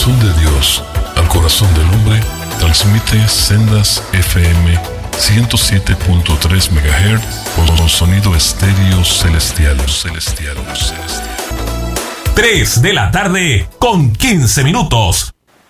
corazón de Dios al corazón del hombre, transmite Sendas FM 107.3 MHz con sonido estéreo celestial. 3 de la tarde con 15 minutos.